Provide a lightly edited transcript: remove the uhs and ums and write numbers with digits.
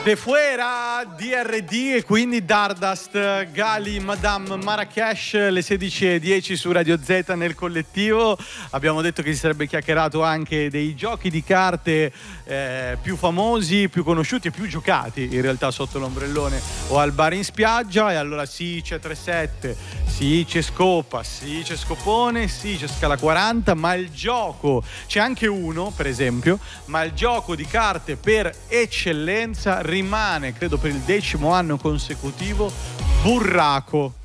De fuera DRD e quindi Dardust, Gali, Madame Marrakesh, le 16:10 su Radio Z nel collettivo. Abbiamo detto che si sarebbe chiacchierato anche dei giochi di carte più famosi, più conosciuti e più giocati in realtà sotto l'ombrellone o al bar in spiaggia. E allora sì, c'è 3-7, sì, c'è Scopa, sì, c'è Scopone, sì, c'è Scala 40, ma il gioco, c'è anche uno per esempio, ma il gioco di carte per eccellenza rimane, credo per il 10° anno consecutivo, Burraco.